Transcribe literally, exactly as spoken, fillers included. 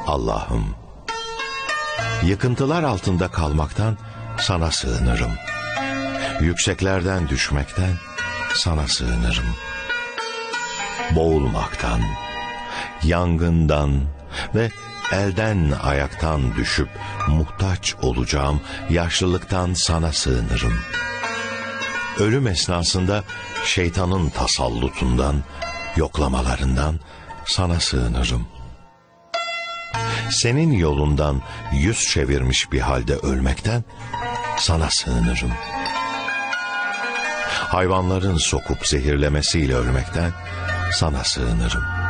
Allah'ım, yıkıntılar altında kalmaktan sana sığınırım. Yükseklerden düşmekten sana sığınırım. Boğulmaktan, yangından ve elden ayaktan düşüp muhtaç olacağım yaşlılıktan sana sığınırım. Ölüm esnasında şeytanın tasallutundan, yoklamalarından sana sığınırım. Senin yolundan yüz çevirmiş bir halde ölmekten sana sığınırım. Hayvanların sokup zehirlemesiyle ölmekten sana sığınırım.